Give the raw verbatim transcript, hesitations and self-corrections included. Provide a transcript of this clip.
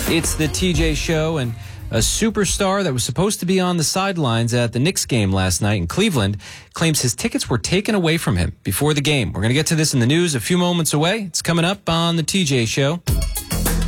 It's the T J Show, and a superstar that was supposed to be on the sidelines at the Knicks game last night in Cleveland claims his tickets were taken away from him before the game. We're going to get to this in the news a few moments away. It's coming up on the T J Show.